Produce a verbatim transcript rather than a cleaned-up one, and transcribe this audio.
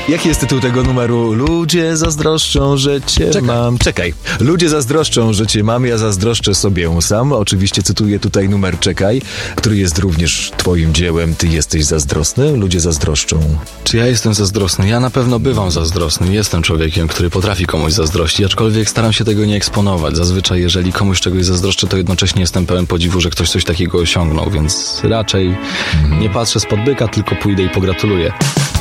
Jaki jest tytuł tego numeru? Ludzie zazdroszczą, że cię Czekaj. mam. Czekaj. Ludzie zazdroszczą, że cię mam, ja zazdroszczę sobie sam. Oczywiście cytuję tutaj numer Czekaj, który jest również twoim dziełem. Ty jesteś zazdrosny? Ludzie zazdroszczą. Czy ja jestem zazdrosny? Ja na pewno bywam zazdrosny. Jestem człowiekiem, który potrafi komuś zazdrościć, aczkolwiek staram się tego nie eksponować. Zazwyczaj, jeżeli komuś czegoś zazdroszczę, to jednocześnie jestem pełen podziwu, że ktoś coś takiego osiągnął, więc raczej nie patrzę spod byka, tylko pójdę i pogratuluję.